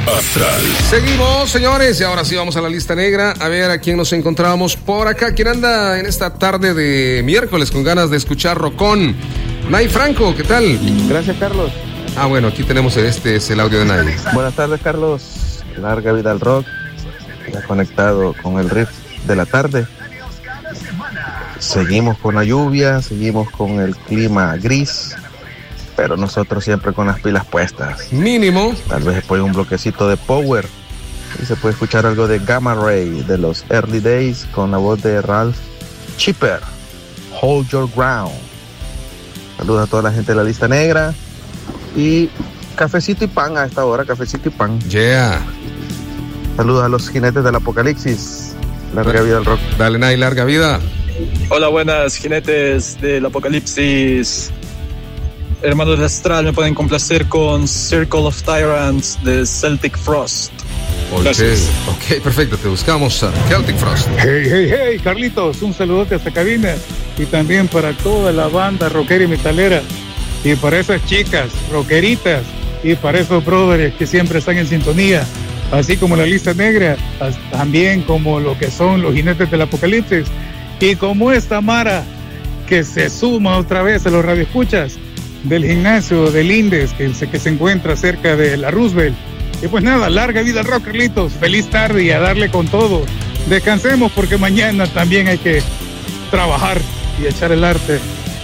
Astral. Seguimos, señores, y ahora sí vamos a la lista negra. A ver a quién nos encontramos por acá. ¿Quién anda en esta tarde de miércoles con ganas de escuchar rockón? Nay Franco, ¿qué tal? Gracias, Carlos. Bueno, aquí tenemos es el audio de Nay. Buenas tardes, Carlos. Larga vida al rock. Ya conectado con el riff de la tarde. Seguimos con la lluvia, seguimos con el clima gris, pero nosotros siempre con las pilas puestas. Mínimo. Tal vez después un bloquecito de power y se puede escuchar algo de Gamma Ray de los Early Days con la voz de Ralph Chipper. Hold Your Ground. Saludos a toda la gente de la lista negra y cafecito y pan a esta hora, cafecito y pan. Yeah. Saludos a los jinetes del apocalipsis. Larga vida al rock. Dale, Nay, larga vida. Hola, buenas jinetes del apocalipsis. Hermanos de Astral, me pueden complacer con Circle of Tyrants de Celtic Frost. Ok, perfecto, te buscamos a Celtic Frost. Hey, Carlitos, un saludote a esta cabina y también para toda la banda rockera y metalera y para esas chicas rockeritas y para esos brothers que siempre están en sintonía, así como la lista negra, también como lo que son los jinetes del apocalipsis y como esta Mara que se suma otra vez a los radioescuchas del gimnasio del Indes que se encuentra cerca de la Roosevelt. Y pues nada, larga vida al rock, Carlitos, feliz tarde y a darle con todo. Descansemos porque mañana también hay que trabajar y echar el arte.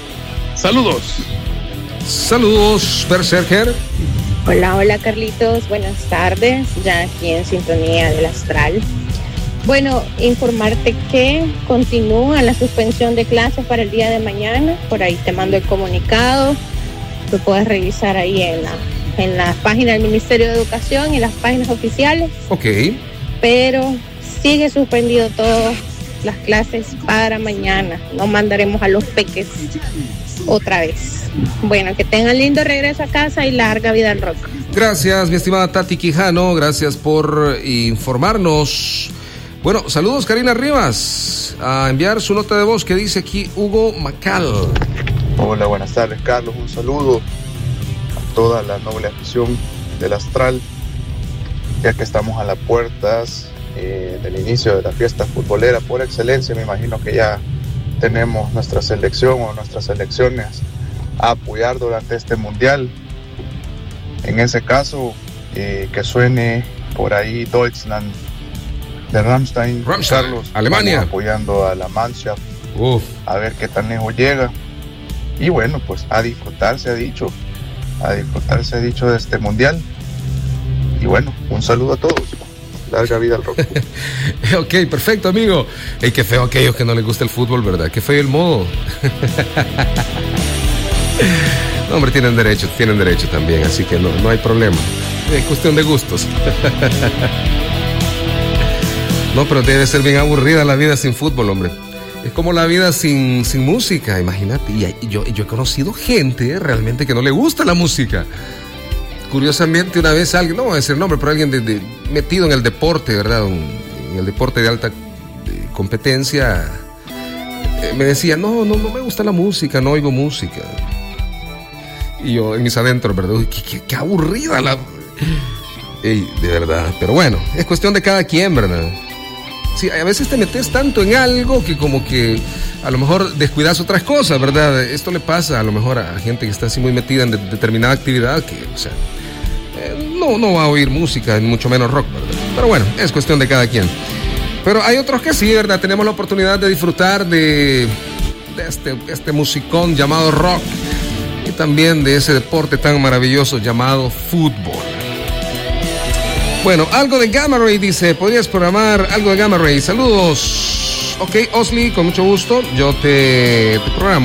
Saludos, Berserker. Hola Carlitos, buenas tardes, ya aquí en sintonía del Astral. Bueno, informarte que continúa la suspensión de clases para el día de mañana, por ahí te mando el comunicado, lo puedes revisar ahí en la página del Ministerio de Educación y las páginas oficiales. Ok. Pero sigue suspendido todas las clases para mañana, no mandaremos a los peques otra vez. Bueno, que tengan lindo regreso a casa y larga vida al rock. Gracias, mi estimada Tati Quijano, gracias por informarnos. Bueno, saludos Karina Rivas, a enviar su nota de voz que dice aquí Hugo Macal. Hola, buenas tardes, Carlos, un saludo a toda la noble afición del Astral, ya que estamos a las puertas del inicio de la fiesta futbolera por excelencia. Me imagino que ya tenemos nuestra selección o nuestras selecciones a apoyar durante este mundial. En ese caso, que suene por ahí Deutschland de Rammstein, Carlos, Alemania, apoyando a la Mannschaft, a ver qué tan lejos llega. Y bueno, pues a disfrutar se ha dicho de este mundial. Y bueno, un saludo a todos. Larga vida al rock. Ok, perfecto, amigo. Hey, qué feo aquellos que no les gusta el fútbol, ¿verdad? Qué feo el modo. No, hombre, tienen derecho también, así que no hay problema. Es cuestión de gustos. No, pero debe ser bien aburrida la vida sin fútbol, hombre. Es como la vida sin música, imagínate. Y yo he conocido gente realmente que no le gusta la música. Curiosamente, una vez alguien, no voy a decir nombre, pero alguien metido en el deporte, ¿verdad? En el deporte de alta competencia, me decía, no me gusta la música, no oigo música. Y yo en mis adentros, ¿verdad? Qué aburrida la... Ey, de verdad. Pero bueno, es cuestión de cada quien, ¿verdad? Sí, a veces te metes tanto en algo que como que a lo mejor descuidas otras cosas, ¿verdad? Esto le pasa a lo mejor a gente que está así muy metida en determinada actividad que, o sea, no va a oír música, ni mucho menos rock, ¿verdad? Pero bueno, es cuestión de cada quien. Pero hay otros que sí, ¿verdad? Tenemos la oportunidad de disfrutar de este musicón llamado rock y también de ese deporte tan maravilloso llamado fútbol. Bueno, algo de Gamma Ray dice, ¿podrías programar algo de Gamma Ray? Saludos. Ok, Osli, con mucho gusto, yo te programo.